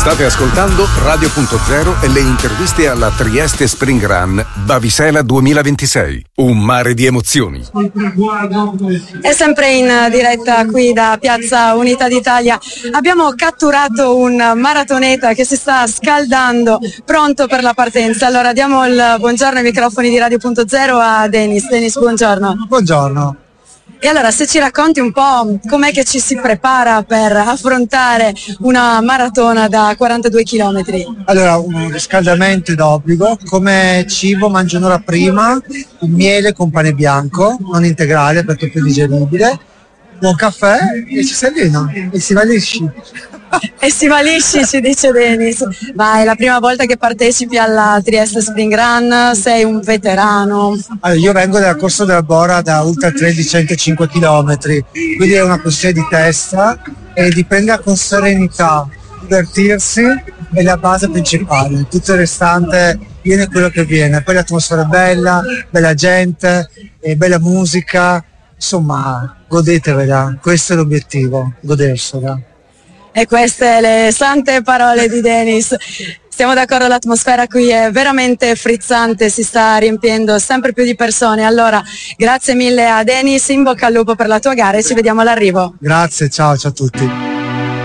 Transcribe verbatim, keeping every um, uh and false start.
State ascoltando Radio Punto Zero e le interviste alla Trieste Spring Run Bavisela duemilaventisei. Un mare di emozioni. È sempre in diretta qui da Piazza Unità d'Italia. Abbiamo catturato un maratoneta che si sta scaldando, pronto per la partenza. Allora diamo il buongiorno ai microfoni di Radio Punto Zero a Denis. Denis, buongiorno. Buongiorno. E allora, se ci racconti un po' com'è che ci si prepara per affrontare una maratona da quarantadue chilometri? Allora, un riscaldamento d'obbligo. Come cibo mangio un'ora prima un miele con pane bianco, non integrale perché è più digeribile, buon caffè e ci si allena e si va lisci. E si va lisci, ci dice Denis. Ma è la prima volta che partecipi alla Trieste Spring Run? Sei un veterano? Allora, io vengo dalla Corsa della Bora da Ultra Trail di centocinque chilometri, quindi è una questione di testa e di prendere con serenità, divertirsi è la base principale, tutto il restante viene quello che viene. Poi l'atmosfera è bella, bella gente, e bella musica, insomma godetevela, questo è l'obiettivo, godersela. E queste le sante parole di Denis. Siamo d'accordo, l'atmosfera qui è veramente frizzante, si sta riempiendo sempre più di persone. Allora, grazie mille a Denis, in bocca al lupo per la tua gara e ci vediamo all'arrivo. Grazie, ciao, ciao a tutti.